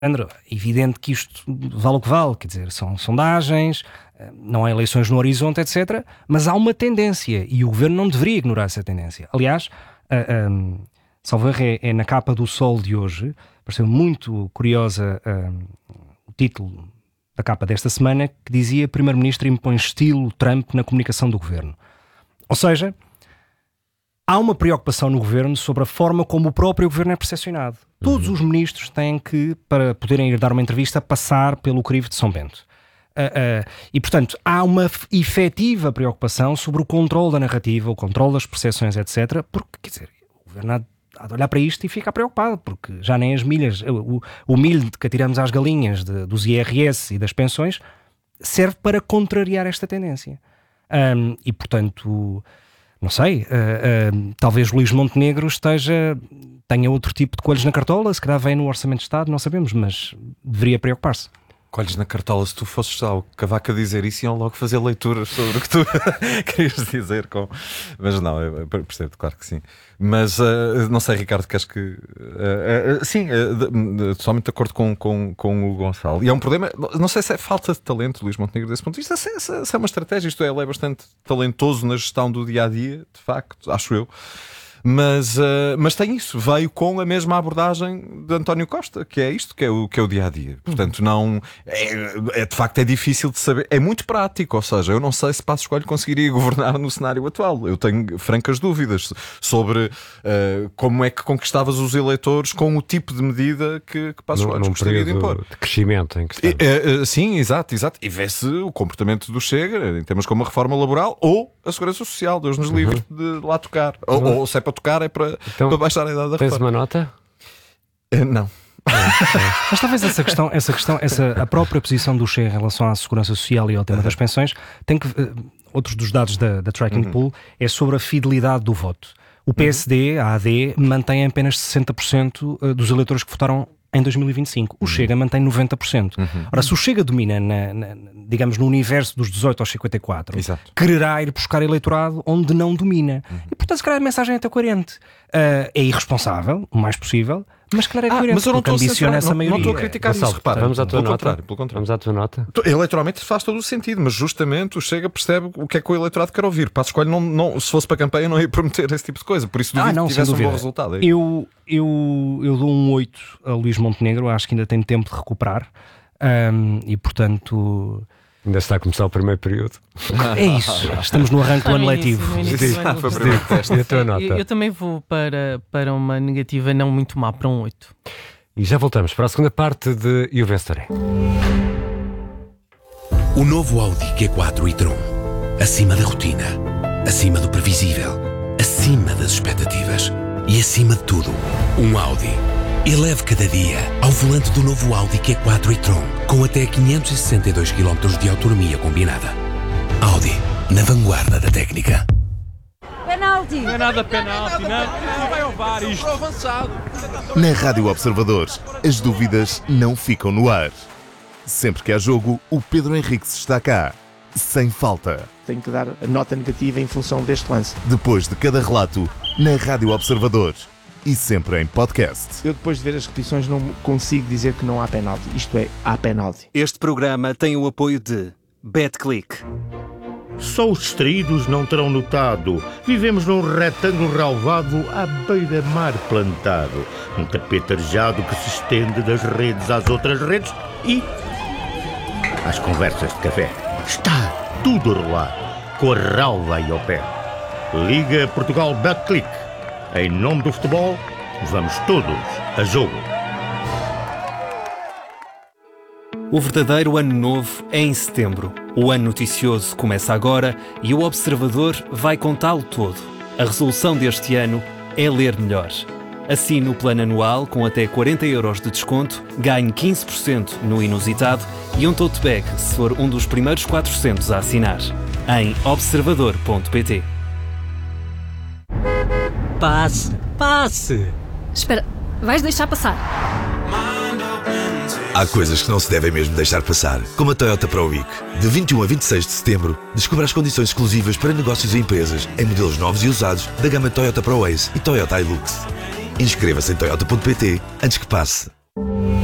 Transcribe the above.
evidente que isto vale o que vale, quer dizer, são sondagens, não há eleições no horizonte, etc. Mas há uma tendência e o governo não deveria ignorar essa tendência. Aliás, salvo erro, é na capa do Sol de hoje, pareceu muito curiosa o título da capa desta semana, que dizia: Primeiro-Ministro impõe estilo Trump na comunicação do governo. Ou seja, há uma preocupação no governo sobre a forma como o próprio governo é percepcionado. Todos os ministros têm que, para poderem ir dar uma entrevista, passar pelo crivo de São Bento. E, portanto, há uma efetiva preocupação sobre o controle da narrativa, o controle das percepções, etc. Porque, quer dizer, o governo há de olhar para isto e ficar preocupado, porque já nem as milhas, o milho que atiramos às galinhas dos IRS e das pensões serve para contrariar esta tendência. E, portanto, não sei, talvez Luís Montenegro tenha outro tipo de coelhos na cartola, se calhar vem no Orçamento de Estado, não sabemos, mas deveria preocupar-se. Coelhos na cartola, se tu fosses ao Cavaco a dizer isso, iam logo fazer leituras sobre o que tu querias dizer. Mas não, eu percebo, claro que sim. Mas não sei, Ricardo, queres que... sim, totalmente de acordo com o Gonçalo. E é um problema, não sei se é falta de talento, Luís Montenegro, desse ponto de vista, se é uma estratégia. Isto é, ele é bastante talentoso na gestão do dia-a-dia, de facto, acho eu. Mas tem isso, veio com a mesma abordagem de António Costa, que é isto, que é o dia-a-dia. Portanto, não de facto é difícil de saber, é muito prático, ou seja, eu não sei se Passos Coelho conseguiria governar no cenário atual. Eu tenho francas dúvidas sobre como é que conquistavas os eleitores com o tipo de medida que Passos Coelho gostaria de impor. De crescimento em que sim, exato. E vê-se o comportamento do Chega, em termos como a reforma laboral ou a segurança social, Deus nos livre de lá tocar. Ou se é para tocar, é para baixar a idade da reforma. Tens uma nota? Não. Mas talvez a própria posição do Chega em relação à segurança social e ao tema das pensões, outros dos dados da Tracking Pool é sobre a fidelidade do voto. O PSD, a AD, mantém apenas 60% dos eleitores que votaram em 2025. O Chega mantém 90%. Ora, se o Chega domina, digamos, no universo dos 18 aos 54, exato, quererá ir buscar eleitorado onde não domina. E, portanto, se calhar a mensagem é até coerente. É irresponsável, o mais possível, mas claro, é coerente, mas eu não porque ambiciona essa maioria. Não estou a criticar isso, repara. Vamos à tua nota. Vamos à tua nota. Eleitoralmente faz todo o sentido, mas justamente o Chega percebe o que é que o eleitorado quer ouvir. Passos Coelho, se fosse para a campanha, não ia prometer esse tipo de coisa. Por isso duvido que tivesse um bom resultado. Eu dou um 8 a Luís Montenegro, acho que ainda tem tempo de recuperar. E, portanto... Ainda está a começar o primeiro período. É isso, estamos no arranque do ano letivo. Eu também vou para uma negativa não muito má, para um 8. E já voltamos para a segunda parte de Eu Vencerei. O novo Audi Q4 e-tron. Acima da rotina, acima do previsível, acima das expectativas e acima de tudo, um Audi. Eleve cada dia ao volante do novo Audi Q4 e-tron, com até 562 km de autonomia combinada. Audi, na vanguarda da técnica. Penalti! Não é nada penalti, não vai ao VAR isto. Avançado. Na Rádio Observadores, as dúvidas não ficam no ar. Sempre que há jogo, o Pedro Henriques está cá, sem falta. Tenho que dar a nota negativa em função deste lance. Depois de cada relato, na Rádio Observadores. E sempre em podcast. Eu, depois de ver as repetições, não consigo dizer que não há penalti. Isto é, há penalti. Este programa tem o apoio de BetClick. Só os distraídos não terão notado. Vivemos num retângulo relvado à beira-mar plantado. Um tapete arejado que se estende das redes às outras redes e às conversas de café. Está tudo a rolar, com a relva aí ao pé. Liga Portugal BetClick. Em nome do futebol, vamos todos a jogo. O verdadeiro ano novo é em setembro. O ano noticioso começa agora e o Observador vai contá-lo todo. A resolução deste ano é ler melhor. Assine o plano anual com até 40 € de desconto, ganhe 15% no inusitado e um tote bag se for um dos primeiros 400 a assinar. Em observador.pt. Passe! Espera, vais deixar passar? Há coisas que não se devem mesmo deixar passar, como a Toyota Pro Week. De 21 a 26 de setembro, descubra as condições exclusivas para negócios e empresas em modelos novos e usados da gama Toyota Pro Ace e Toyota Hilux. Inscreva-se em toyota.pt antes que passe.